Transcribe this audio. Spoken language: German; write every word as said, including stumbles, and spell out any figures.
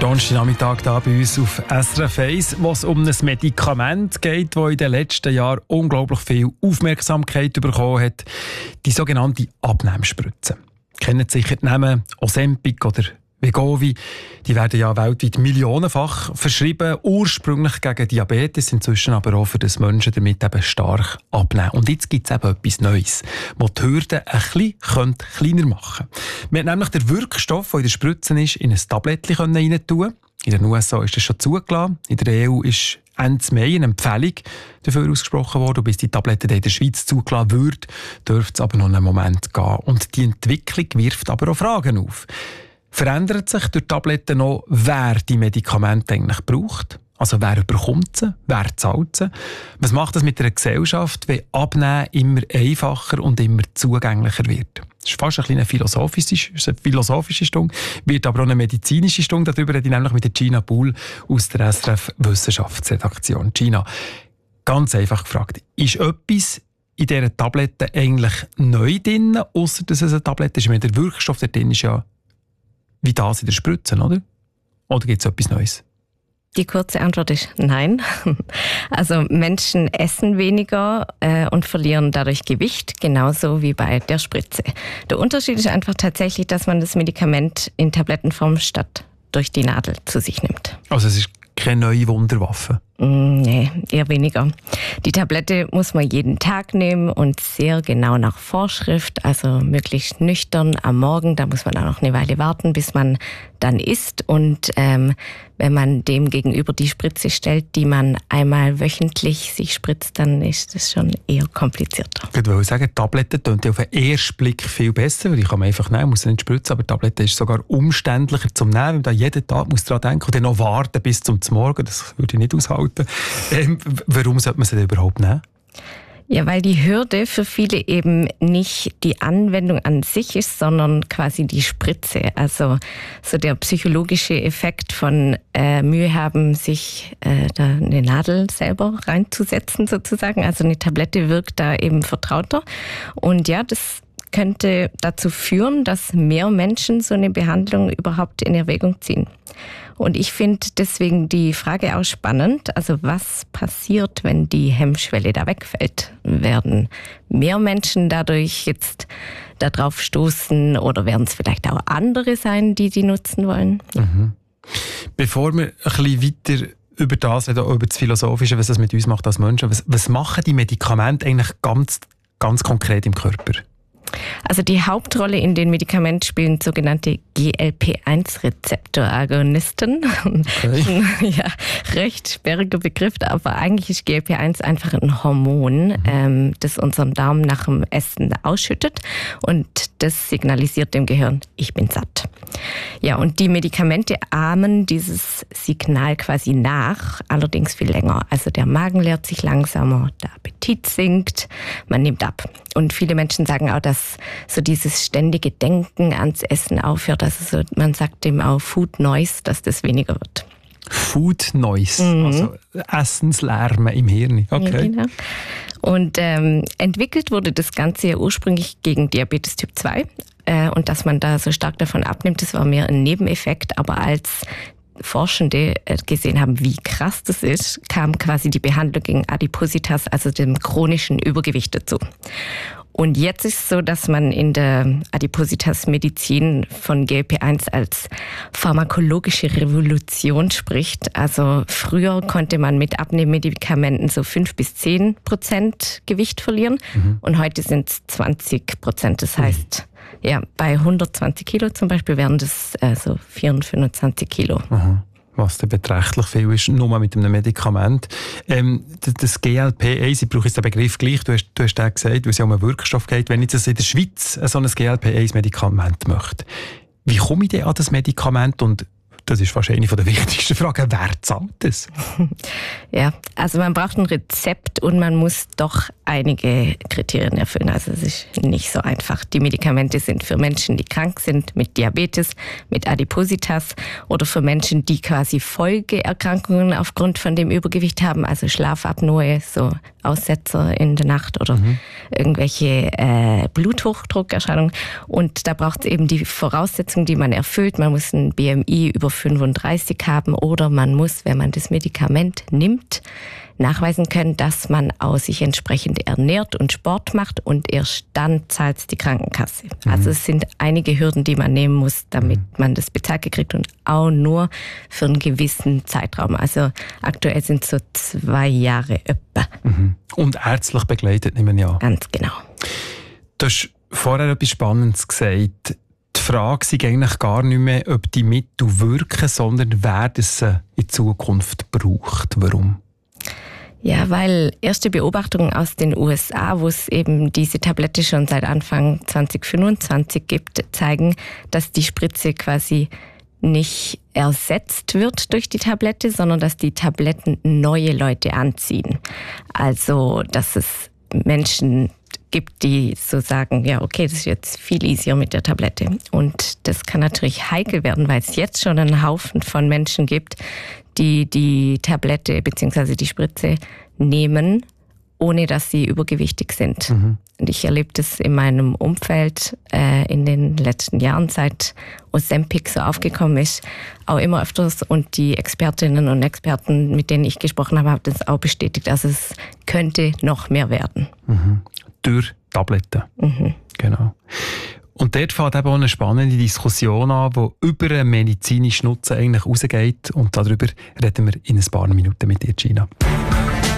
Donnerstagnachmittag hier bei uns auf S R F eins, wo es um ein Medikament geht, das in den letzten Jahren unglaublich viel Aufmerksamkeit bekommen hat. Die sogenannte Abnehmspritze. Kennen sicher die Namen Ozempic oder Wegovy. Die werden ja weltweit millionenfach verschrieben, ursprünglich gegen Diabetes, inzwischen aber auch für das Menschen damit eben stark abnehmen. Und jetzt gibt es eben etwas Neues, das die Hürden ein bisschen kleiner machen könnte. Man hat nämlich den Wirkstoff, der in der Spritze ist, in ein Tablettchen rein tun. In den U S A ist das schon zugelassen. In der E U ist Ende Mai eine Empfehlung dafür ausgesprochen worden. Bis die Tablette in der Schweiz zugelassen wird, dürfte es aber noch einen Moment gehen. Und die Entwicklung wirft aber auch Fragen auf. Verändert sich durch Tabletten noch, wer die Medikamente eigentlich braucht? Also wer bekommt sie? Wer zahlt sie? Was macht das mit einer Gesellschaft, wenn Abnehmen immer einfacher und immer zugänglicher wird? Das ist fast eine philosophische, eine philosophische Stunde, wird aber auch eine medizinische Stunde. Darüber rede ich nämlich mit der Gina Buhl aus der S R F Wissenschaftsredaktion. Gina, ganz einfach gefragt, ist etwas in dieser Tablette eigentlich neu drin, ausser dass es eine Tablette ist? Ich meine, der Wirkstoff da drin ist ja wie das in der Spritze, oder? Oder gibt es etwas Neues? Die kurze Antwort ist nein. Also Menschen essen weniger äh, und verlieren dadurch Gewicht, genauso wie bei der Spritze. Der Unterschied ist einfach tatsächlich, dass man das Medikament in Tablettenform statt durch die Nadel zu sich nimmt. Also es ist keine neue Wunderwaffe? Mm, nee, eher weniger. Die Tablette muss man jeden Tag nehmen und sehr genau nach Vorschrift, also möglichst nüchtern am Morgen. Da muss man auch noch eine Weile warten, bis man dann isst. Und ähm, wenn man dem gegenüber die Spritze stellt, die man einmal wöchentlich sich spritzt, dann ist das schon eher komplizierter. Ich würde sagen, Tablette tönt auf den ersten Blick viel besser, weil ich kann man einfach nehmen, muss nicht spritzen, aber Tablette ist sogar umständlicher zum Nehmen, weil man da jeden Tag muss daran denken und dann noch warten bis zum Morgen, das würde ich nicht aushalten. Ähm, warum sollte man sie denn überhaupt nehmen? Ja, weil die Hürde für viele eben nicht die Anwendung an sich ist, sondern quasi die Spritze. Also so der psychologische Effekt von äh, Mühe haben, sich äh, da eine Nadel selber reinzusetzen sozusagen. Also eine Tablette wirkt da eben vertrauter. Und ja, das könnte dazu führen, dass mehr Menschen so eine Behandlung überhaupt in Erwägung ziehen. Und ich finde deswegen die Frage auch spannend, also was passiert, wenn die Hemmschwelle da wegfällt? Werden mehr Menschen dadurch jetzt da drauf stoßen oder werden es vielleicht auch andere sein, die die nutzen wollen? Mhm. Bevor wir ein bisschen weiter über das reden, über das Philosophische, was das mit uns macht als Menschen, was, was machen die Medikamente eigentlich ganz, ganz konkret im Körper? Also die Hauptrolle in den Medikamenten spielen sogenannte G L P eins Rezeptoragonisten. Okay. Ja, recht sperriger Begriff, aber eigentlich ist G L P eins einfach ein Hormon, mhm. ähm, das unseren Darm nach dem Essen ausschüttet und das signalisiert dem Gehirn, ich bin satt. Ja, und die Medikamente ahmen dieses Signal quasi nach, allerdings viel länger. Also der Magen leert sich langsamer, der Appetit sinkt, man nimmt ab. Und viele Menschen sagen auch, dass so dieses ständige Denken ans Essen aufhört. Also so, man sagt dem auch Food Noise, dass das weniger wird. Food Noise, mhm. Also Essenslärm im Hirn. Okay. Ja, genau. Und ähm, entwickelt wurde das Ganze ja ursprünglich gegen Diabetes Typ zwei. Äh, und dass man da so stark davon abnimmt, das war mehr ein Nebeneffekt. Aber als Forschende gesehen haben, wie krass das ist, kam quasi die Behandlung gegen Adipositas, also dem chronischen Übergewicht dazu. Und jetzt ist es so, dass man in der Adipositas-Medizin von G L P eins als pharmakologische Revolution spricht. Also früher konnte man mit Abnehmmedikamenten so fünf bis zehn Prozent Gewicht verlieren mhm. und heute sind es zwanzig Prozent. Das heißt, ja, bei hundertzwanzig Kilo zum Beispiel wären das äh, so vierhundertfünfundzwanzig Kilo. Mhm. Was dann beträchtlich viel ist, nur mit einem Medikament. Ähm, das G L P eins, ich brauche jetzt den Begriff gleich, du hast, du hast den gesagt, weil es ja um einen Wirkstoff geht. Wenn ich jetzt in der Schweiz so ein G L P eins Medikament möchte, wie komme ich denn an das Medikament und das ist wahrscheinlich eine der wichtigsten Fragen. Wer zahlt das? Ja, also man braucht ein Rezept und man muss doch einige Kriterien erfüllen. Also es ist nicht so einfach. Die Medikamente sind für Menschen, die krank sind mit Diabetes, mit Adipositas oder für Menschen, die quasi Folgeerkrankungen aufgrund von dem Übergewicht haben, also Schlafapnoe, so Aussetzer in der Nacht oder mhm. irgendwelche äh, Bluthochdruckerscheinungen. Und da braucht es eben die Voraussetzungen, die man erfüllt. Man muss ein B M I über fünfunddreißig haben oder man muss, wenn man das Medikament nimmt, nachweisen können, dass man auch sich entsprechend ernährt und Sport macht und erst dann zahlt es die Krankenkasse. Mhm. Also es sind einige Hürden, die man nehmen muss, damit mhm. man das bezahlt kriegt und auch nur für einen gewissen Zeitraum. Also aktuell sind es so zwei Jahre etwa. Mhm. Und ärztlich begleitet, nehmen wir an. Ganz genau. Du hast vorher etwas Spannendes gesagt. Die Frage ist eigentlich gar nicht mehr, ob die Mittel wirken, sondern wer das in Zukunft braucht. Warum? Ja, weil erste Beobachtungen aus den U S A, wo es eben diese Tablette schon seit Anfang zwanzig fünfundzwanzig gibt, zeigen, dass die Spritze quasi nicht ersetzt wird durch die Tablette, sondern dass die Tabletten neue Leute anziehen. Also, dass es Menschen gibt, die so sagen, ja, okay, das ist jetzt viel easier mit der Tablette. Und das kann natürlich heikel werden, weil es jetzt schon einen Haufen von Menschen gibt, die die Tablette bzw. die Spritze nehmen, ohne dass sie übergewichtig sind. Mhm. Und ich erlebe das in meinem Umfeld äh, in den letzten Jahren, seit Ozempic so aufgekommen ist, auch immer öfters. Und die Expertinnen und Experten, mit denen ich gesprochen habe, haben das auch bestätigt. Also es könnte noch mehr werden. Mhm. Durch Tabletten. Mhm. Genau. Und dort fängt eben auch eine spannende Diskussion an, die über den medizinischen Nutzen eigentlich rausgeht. Und darüber reden wir in ein paar Minuten mit dir, Gina.